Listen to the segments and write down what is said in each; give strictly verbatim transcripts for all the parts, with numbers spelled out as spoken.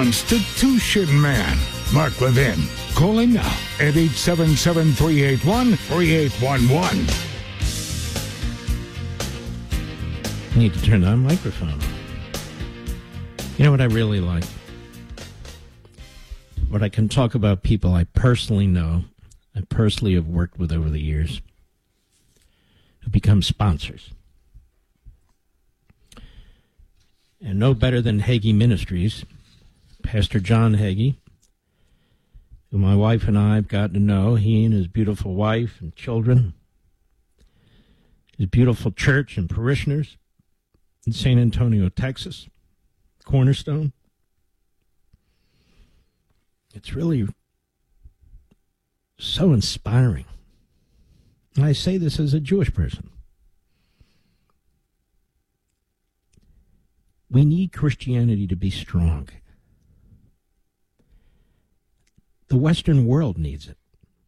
Constitution Man, Mark Levin. Call him now at eight seven seven, three eight one, three eight one one. I need to turn on microphone. You know what I really like? What I can talk about people I personally know, I personally have worked with over the years, who become sponsors. And no better than Hagee Ministries, Pastor John Hagee, who my wife and I have gotten to know, he and his beautiful wife and children, his beautiful church and parishioners in San Antonio, Texas, Cornerstone. It's really so inspiring. And I say this as a Jewish person. We need Christianity to be strong. The Western world needs it.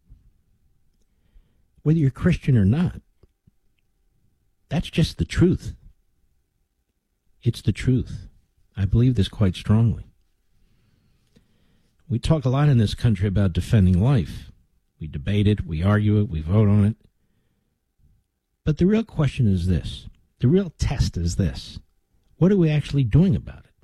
Whether you're Christian or not, that's just the truth. It's the truth. I believe this quite strongly. We talk a lot in this country about defending life. We debate it, we argue it, we vote on it. But the real question is this. The real test is this. What are we actually doing about it?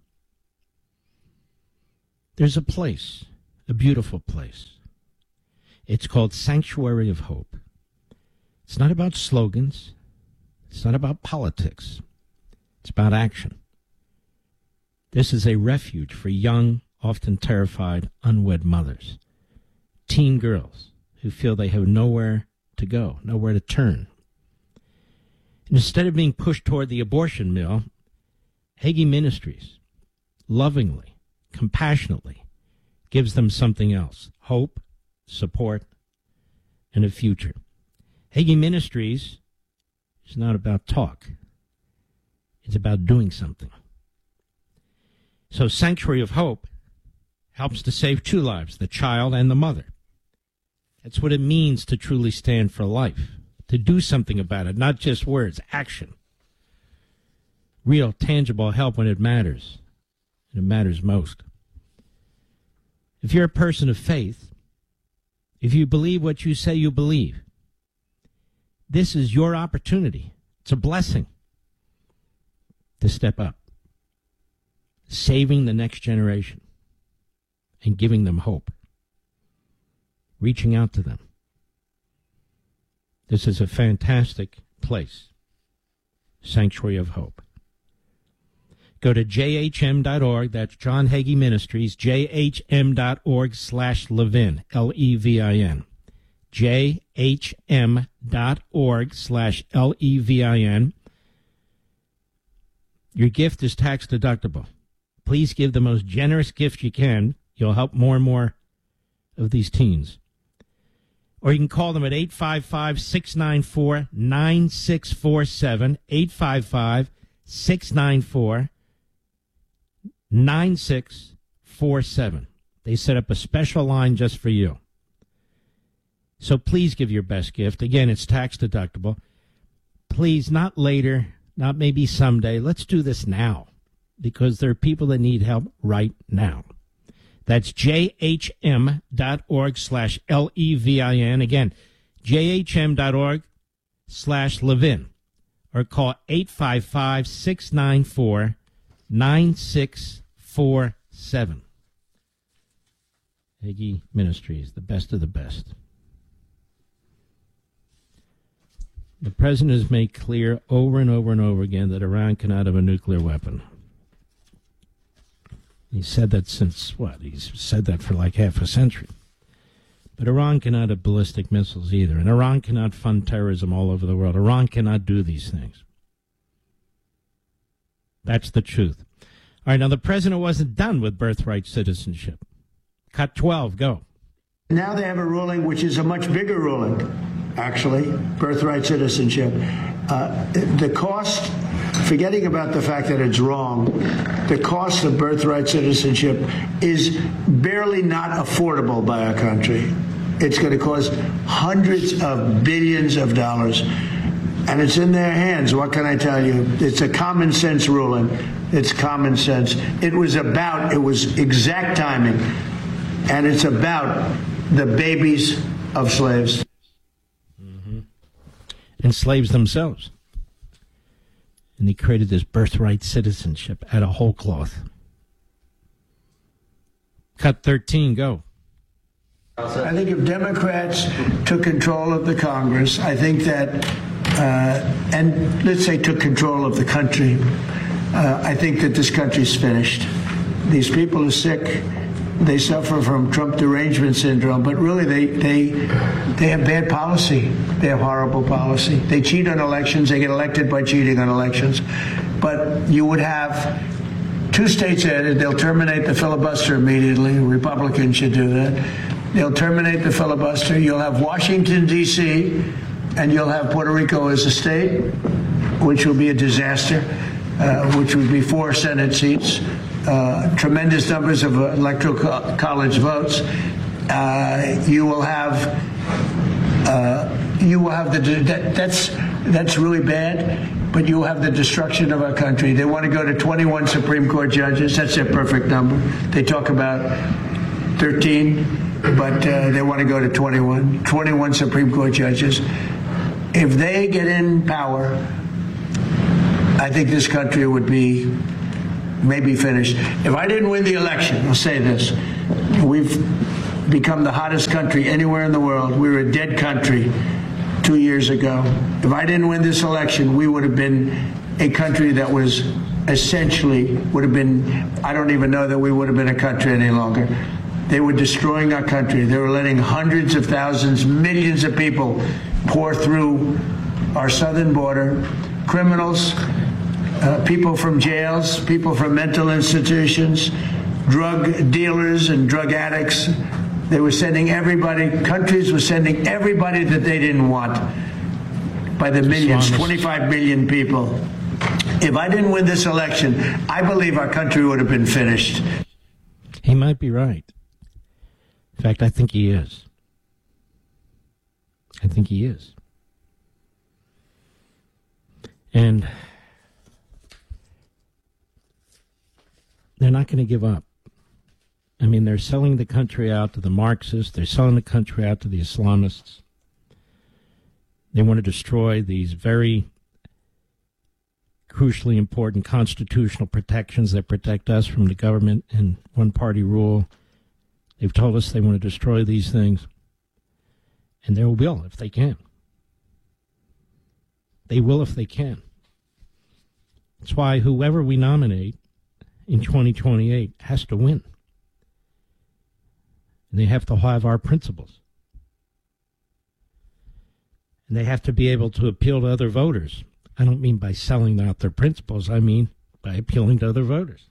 There's a place, a beautiful place. It's called Sanctuary of Hope. It's not about slogans. It's not about politics. It's about action. This is a refuge for young, often terrified, unwed mothers, teen girls who feel they have nowhere to go, nowhere to turn. And instead of being pushed toward the abortion mill, Hagee Ministries lovingly, compassionately gives them something else, hope, support, and a future. Hagee Ministries is not about talk. It's about doing something. So Sanctuary of Hope helps to save two lives, the child and the mother. That's what it means to truly stand for life, to do something about it, not just words, action. Real, tangible help when it matters, and it matters most. If you're a person of faith, if you believe what you say you believe, this is your opportunity. It's a blessing to step up, saving the next generation and giving them hope, reaching out to them. This is a fantastic place, Sanctuary of Hope. Go to j h m dot org, that's John Hagee Ministries, j h m dot org slash Levin, L E V I N, j h m dot org slash L E V I N. Your gift is tax deductible. Please give the most generous gift you can. You'll help more and more of these teens. Or you can call them at eight five five, six nine four, nine six four seven, eight five five, six nine four, nine six four seven. They set up a special line just for you. So please give your best gift. Again, it's tax deductible. Please, not later, not maybe someday. Let's do this now, because there are people that need help right now. That's j h m dot org slash L E V I N. Again, j h m dot org slash Levin. Or call eight five five, six nine four, nine six four seven. Hagee Ministries, the best of the best. The president has made clear over and over and over again that Iran cannot have a nuclear weapon. He said that since, what? He's said that for like half a century. But Iran cannot have ballistic missiles either. And Iran cannot fund terrorism all over the world. Iran cannot do these things. That's the truth. All right, now the president wasn't done with birthright citizenship. Cut twelve, go. Now they have a ruling which is a much bigger ruling, actually, birthright citizenship. Uh, the cost, forgetting about the fact that it's wrong, the cost of birthright citizenship is barely not affordable by our country. It's going to cost hundreds of billions of dollars. and it's in their hands. What can I tell you? It's a common sense ruling. It's common sense. It was about, it was exact timing, and it's about the babies of slaves. Mm-hmm. And slaves themselves. And he created this birthright citizenship out of whole cloth. Cut thirteen, go. I think if Democrats took control of the Congress, I think that, uh, and let's say took control of the country, uh, I think that this country's finished. These people are sick. They suffer from Trump derangement syndrome, but really they they they have bad policy. They have horrible policy. They cheat on elections. They get elected by cheating on elections. But you would have two states added. They'll terminate the filibuster immediately. Republicans should do that. They'll terminate the filibuster. You'll have Washington, D C, and you'll have Puerto Rico as a state, which will be a disaster, uh, which would be four Senate seats. Uh, tremendous numbers of electoral co- college votes. Uh, you will have, uh, you will have the that, that's that's really bad. But you will have the destruction of our country. They want to go to twenty-one Supreme Court judges. That's their perfect number. They talk about thirteen, but uh, they want to go to twenty-one. twenty-one Supreme Court judges. If they get in power, I think this country would be maybe finished. If I didn't win the election, I'll say this. We've become the hottest country anywhere in the world. We were a dead country two years ago. If I didn't win this election, we would have been a country that was essentially, would have been, I don't even know that we would have been a country any longer. They were destroying our country. They were letting hundreds of thousands, millions of people pour through our southern border. Criminals, Uh, people from jails, people from mental institutions, drug dealers and drug addicts. They were sending everybody, countries were sending everybody that they didn't want by the millions, twenty-five million people. If I didn't win this election, I believe our country would have been finished. He might be right. In fact, I think he is. I think he is. And they're not going to give up. I mean, they're selling the country out to the Marxists. They're selling the country out to the Islamists. They want to destroy these very crucially important constitutional protections that protect us from the government and one-party rule. They've told us they want to destroy these things. And they will if they can. They will if they can. That's why whoever we nominate in twenty twenty-eight has to win. And they have to have our principles. And they have to be able to appeal to other voters. I don't mean by selling out their principles. I mean by appealing to other voters.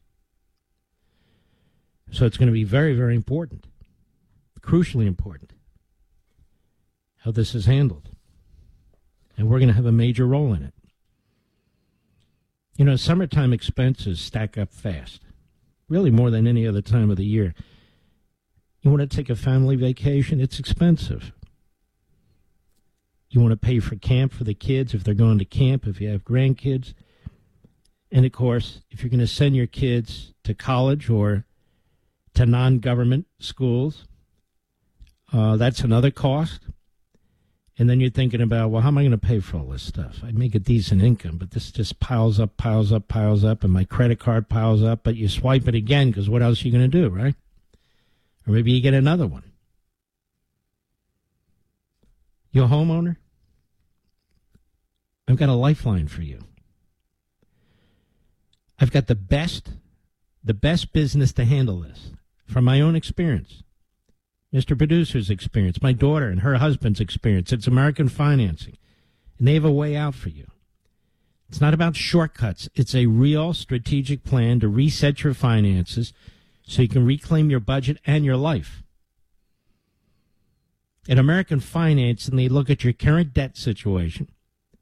So it's going to be very, very important, crucially important, how this is handled. And we're going to have a major role in it. You know, summertime expenses stack up fast, really more than any other time of the year. You want to take a family vacation, it's expensive. You want to pay for camp for the kids if they're going to camp, if you have grandkids. And, of course, if you're going to send your kids to college or to non-government schools, uh, that's another cost. And then you're thinking about, well, how am I going to pay for all this stuff? I make a decent income, but this just piles up, piles up, piles up, and my credit card piles up, but you swipe it again because what else are you going to do, right? Or maybe you get another one. You a homeowner? I've got a lifeline for you. I've got the best, the best business to handle this from my own experience. Mister Producer's experience, my daughter and her husband's experience. It's American Financing, and they have a way out for you. It's not about shortcuts. It's a real strategic plan to reset your finances so you can reclaim your budget and your life. At American Finance, and they look at your current debt situation.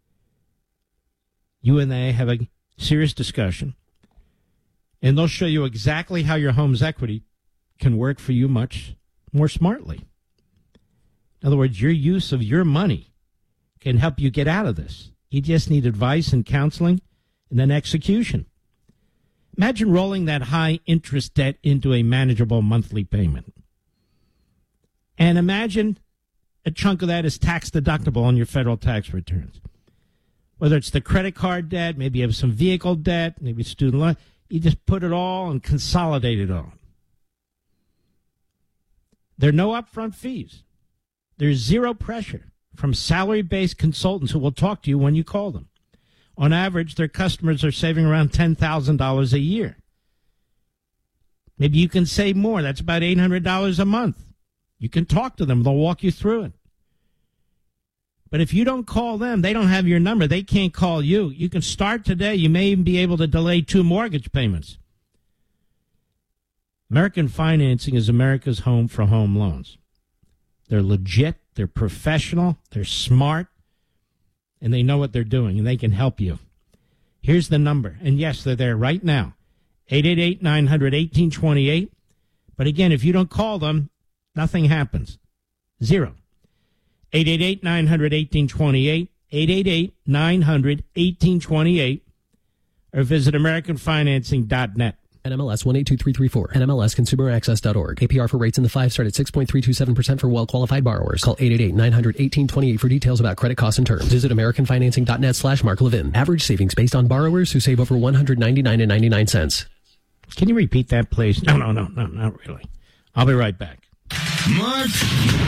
You and they have a serious discussion, and they'll show you exactly how your home's equity can work for you much more smartly. In other words, your use of your money can help you get out of this You just need advice and counseling and then execution. Imagine rolling that high interest debt into a manageable monthly payment. And imagine a chunk of that is tax deductible on your federal tax returns. Whether it's the credit card debt, maybe you have some vehicle debt, maybe student loan, you just put it all and consolidate it all. There are no upfront fees. There's zero pressure from salary-based consultants who will talk to you when you call them. On average, their customers are saving around ten thousand dollars a year. Maybe you can save more. That's about eight hundred dollars a month. You can talk to them. They'll walk you through it. But if you don't call them, they don't have your number. They can't call you. You can start today. You may even be able to delay two mortgage payments. American Financing is America's home for home loans. They're legit. They're professional. They're smart. And they know what they're doing, and they can help you. Here's the number. And, yes, they're there right now, eight eight eight, nine hundred, eighteen twenty-eight. But, again, if you don't call them, nothing happens. Zero. eight eight eight, nine hundred, eighteen twenty-eight, eight eight eight, nine hundred, eighteen twenty-eight, or visit American Financing dot net. N M L S one eight two three three four. N M L S consumer access dot org. A P R for rates in the five start at six point three two seven percent for well-qualified borrowers. Call eight eight eight, nine hundred, eighteen twenty-eight for details about credit costs and terms. Visit American Financing dot net slash Mark Levin. Average savings based on borrowers who save over one hundred ninety-nine dollars and ninety-nine cents. Can you repeat that, please? No, no, no, no, not really. I'll be right back. Mark